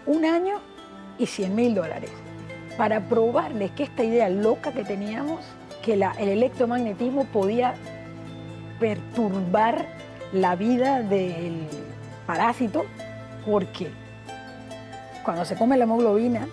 1 año y $100.000 para probarles que esta idea loca que teníamos, que el electromagnetismo podía perturbar la vida del parásito, porque cuando se come la hemoglobina,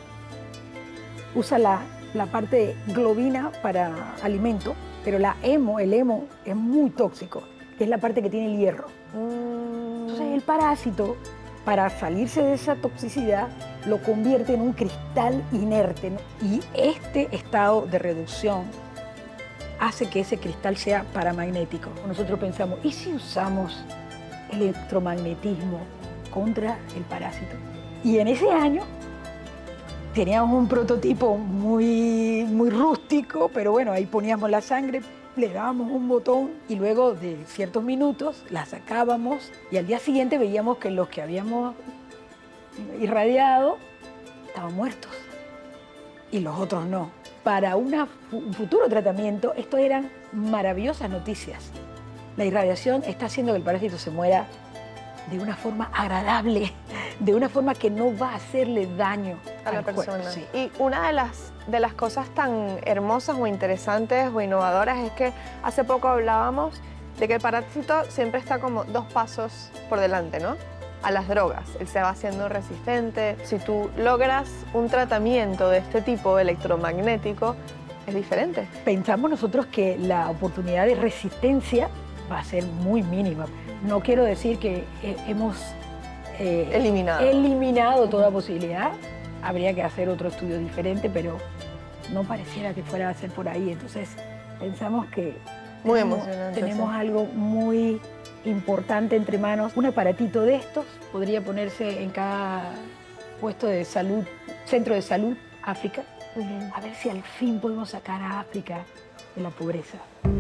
usa la parte de globina para alimento, pero el hemo es muy tóxico, que es la parte que tiene el hierro. Entonces el parásito, para salirse de esa toxicidad, lo convierte en un cristal inerte, ¿no? Y este estado de reducción hace que ese cristal sea paramagnético. Nosotros pensamos, ¿y si usamos electromagnetismo contra el parásito? Y en ese año teníamos un prototipo muy rústico, pero bueno, ahí poníamos la sangre, le dábamos un botón y luego de ciertos minutos la sacábamos y al día siguiente veíamos que los que habíamos irradiado estaban muertos y los otros no. Para un futuro tratamiento, esto eran maravillosas noticias. La irradiación está haciendo que el parásito se muera de una forma agradable, de una forma que no va a hacerle daño a la persona. Cuerpo, sí. Y una de las cosas tan hermosas o interesantes o innovadoras es que hace poco hablábamos de que el parásito siempre está como 2 pasos por delante, ¿no? A las drogas. Él se va haciendo resistente. Si tú logras un tratamiento de este tipo electromagnético, es diferente. Pensamos nosotros que la oportunidad de resistencia va a ser muy mínima. No quiero decir que hemos eliminado toda posibilidad. Habría que hacer otro estudio diferente, pero no pareciera que fuera a ser por ahí. Entonces, pensamos que muy emocionante, tenemos sí. algo muy importante entre manos. Un aparatito de estos podría ponerse en cada puesto de salud, centro de salud, África. A ver si al fin podemos sacar a África de la pobreza.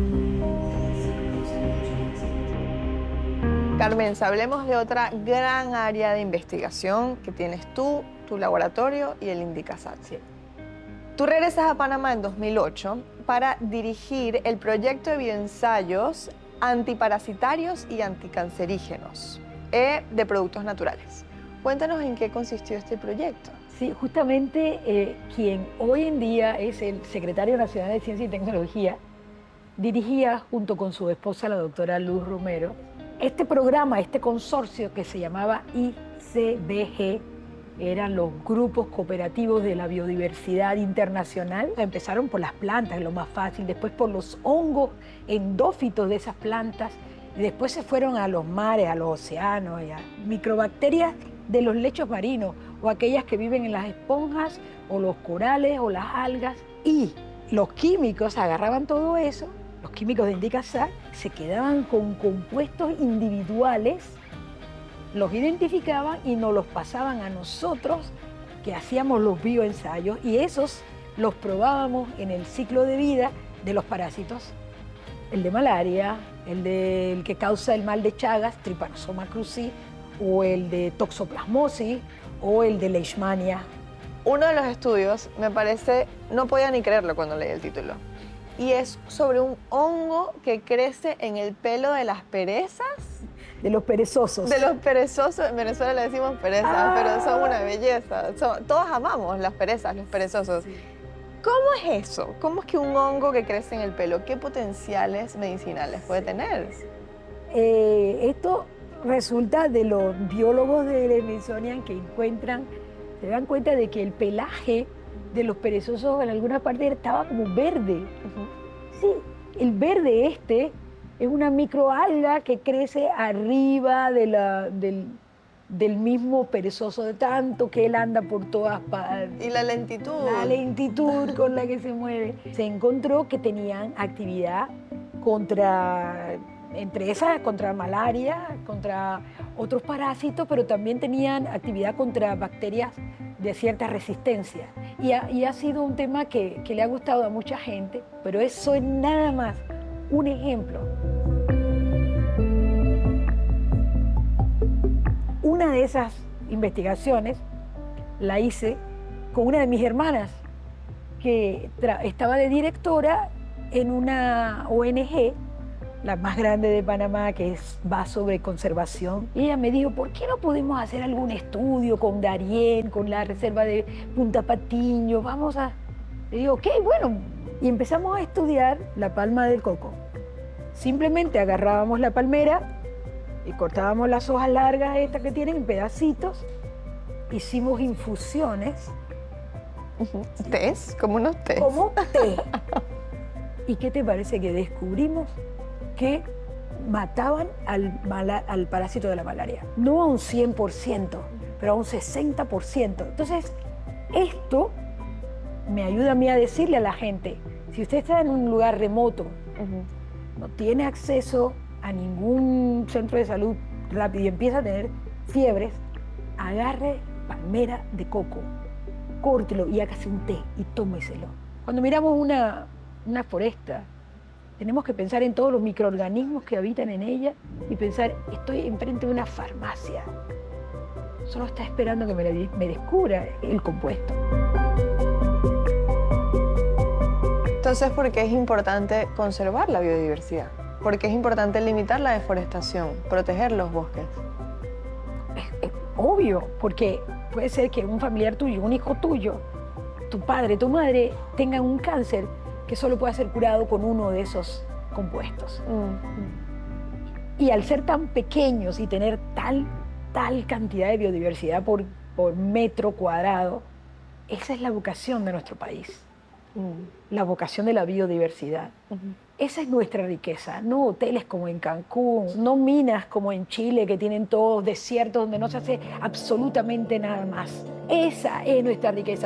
Carmenza, hablemos de otra gran área de investigación que tienes tú, tu laboratorio y el Indicasat. Sí. Tú regresas a Panamá en 2008 para dirigir el proyecto de bioensayos antiparasitarios y anticancerígenos de productos naturales. Cuéntanos en qué consistió este proyecto. Sí, justamente quien hoy en día es el secretario nacional de Ciencia y Tecnología dirigía junto con su esposa, la doctora Luz Romero, este programa, este consorcio que se llamaba ICBG, eran los grupos cooperativos de la biodiversidad internacional. Empezaron por las plantas, lo más fácil, después por los hongos endófitos de esas plantas, y después se fueron a los mares, a los océanos, y a microbacterias de los lechos marinos, o aquellas que viven en las esponjas, o los corales, o las algas. Y los químicos agarraban todo eso, los químicos de Indicasat, se quedaban con compuestos individuales, los identificaban y nos los pasaban a nosotros, que hacíamos los bioensayos, y esos los probábamos en el ciclo de vida de los parásitos. El de malaria, el que causa el mal de Chagas, Trypanosoma cruzi, o el de toxoplasmosis, o el de leishmania. Uno de los estudios, me parece, no podía ni creerlo cuando leí el título, y es sobre un hongo que crece en el pelo de las perezas. De los perezosos. De los perezosos, en Venezuela le decimos perezas, pero son una belleza. Todos amamos las perezas, los perezosos. Sí. ¿Cómo es eso? ¿Cómo es que un hongo que crece en el pelo, qué potenciales medicinales puede tener? Esto resulta de los biólogos del Smithsonian que se dan cuenta de que el pelaje de los perezosos en alguna parte estaba como verde. Sí, el verde es una microalga que crece arriba del mismo perezoso, de tanto que él anda por todas partes. Y la lentitud. La lentitud con la que se mueve. Se encontró que tenían actividad contra malaria, contra otros parásitos, pero también tenían actividad contra bacterias de cierta resistencia. Y ha sido un tema que le ha gustado a mucha gente, pero eso es nada más un ejemplo. Una de esas investigaciones la hice con una de mis hermanas, que estaba de directora en una ONG la más grande de Panamá, va sobre conservación. Y ella me dijo, ¿por qué no podemos hacer algún estudio con Darién, con la reserva de Punta Patiño? Vamos a... Le digo, ok, bueno. Y empezamos a estudiar la palma del coco. Simplemente agarrábamos la palmera y cortábamos las hojas largas estas que tienen en pedacitos. Hicimos infusiones. ¿Tés? Como unos tés. Como té. ¿Y qué te parece que descubrimos? Que mataban al parásito de la malaria. No a un 100%, pero a un 60%. Entonces, esto me ayuda a mí a decirle a la gente, si usted está en un lugar remoto, no tiene acceso a ningún centro de salud rápido y empieza a tener fiebres, agarre palmera de coco, córtelo y hágase un té y tómeselo. Cuando miramos una foresta, tenemos que pensar en todos los microorganismos que habitan en ella y pensar, estoy enfrente de una farmacia. Solo está esperando que me descubra el compuesto. Entonces, ¿por qué es importante conservar la biodiversidad? ¿Por qué es importante limitar la deforestación, proteger los bosques? Es obvio, porque puede ser que un familiar tuyo, un hijo tuyo, tu padre, tu madre, tengan un cáncer que solo puede ser curado con uno de esos compuestos. Y al ser tan pequeños y tener tal cantidad de biodiversidad por metro cuadrado, esa es la vocación de nuestro país, la vocación de la biodiversidad. Esa es nuestra riqueza, no hoteles como en Cancún, no minas como en Chile que tienen todos desiertos donde no se hace absolutamente nada más. Esa es nuestra riqueza.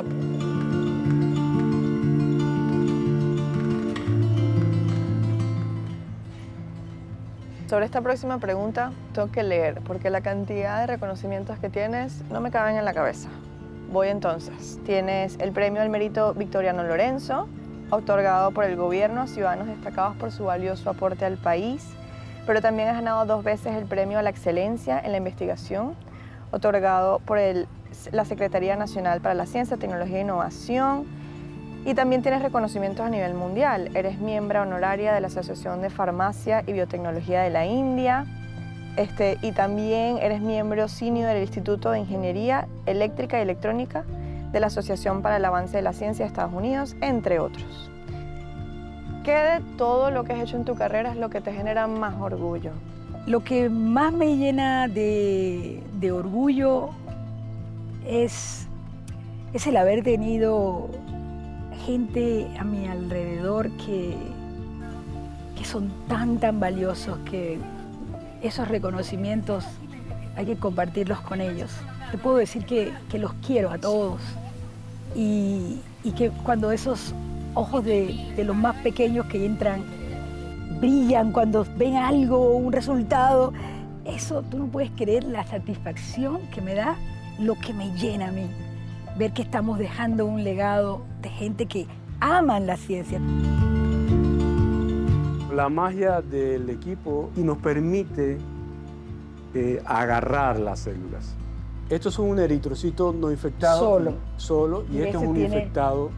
Sobre esta próxima pregunta tengo que leer, porque la cantidad de reconocimientos que tienes no me caben en la cabeza. Voy entonces. Tienes el Premio al Mérito Victoriano Lorenzo, otorgado por el gobierno a ciudadanos destacados por su valioso aporte al país, pero también has ganado 2 veces el Premio a la Excelencia en la Investigación, otorgado por la Secretaría Nacional para la Ciencia, Tecnología e Innovación. Y también tienes reconocimientos a nivel mundial. Eres miembro honoraria de la Asociación de Farmacia y Biotecnología de la India. Y también eres miembro senior del Instituto de Ingeniería Eléctrica y Electrónica de la Asociación para el Avance de la Ciencia de Estados Unidos, entre otros. ¿Qué de todo lo que has hecho en tu carrera es lo que te genera más orgullo? Lo que más me llena de orgullo es el haber tenido gente a mi alrededor que son tan valiosos que esos reconocimientos hay que compartirlos con ellos. Te puedo decir que los quiero a todos y que cuando esos ojos de los más pequeños que entran brillan cuando ven algo, un resultado, eso tú no puedes creer la satisfacción que me da, lo que me llena a mí. Ver que estamos dejando un legado de gente que aman la ciencia. La magia del equipo nos permite agarrar las células. Estos son un eritrocito no infectado. Solo. Y este es un infectado.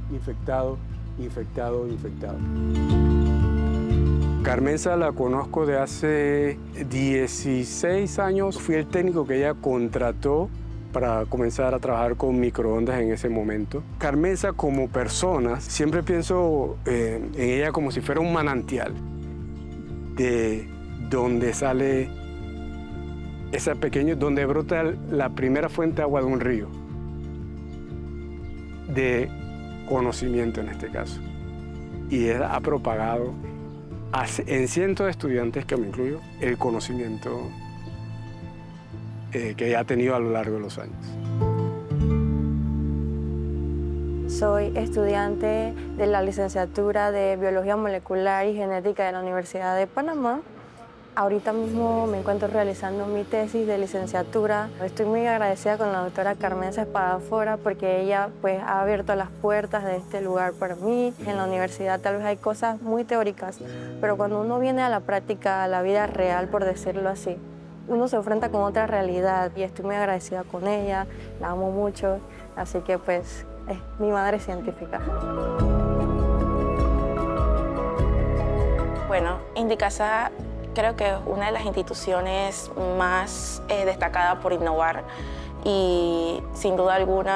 Carmenza la conozco de hace 16 años. Fui el técnico que ella contrató para comenzar a trabajar con microondas en ese momento. Carmenza como persona, siempre pienso en ella como si fuera un manantial de donde sale ese pequeño, donde brota la primera fuente de agua de un río, de conocimiento en este caso. Y ha propagado en cientos de estudiantes, que me incluyo, el conocimiento que ha tenido a lo largo de los años. Soy estudiante de la licenciatura de Biología Molecular y Genética de la Universidad de Panamá. Ahorita mismo me encuentro realizando mi tesis de licenciatura. Estoy muy agradecida con la doctora Carmenza Espadafora porque ella pues, ha abierto las puertas de este lugar para mí. En la universidad tal vez hay cosas muy teóricas, pero cuando uno viene a la práctica, a la vida real, por decirlo así, uno se enfrenta con otra realidad y estoy muy agradecida con ella, la amo mucho, así que pues es mi madre científica. Bueno, Indicasa creo que es una de las instituciones más destacadas por innovar y sin duda alguna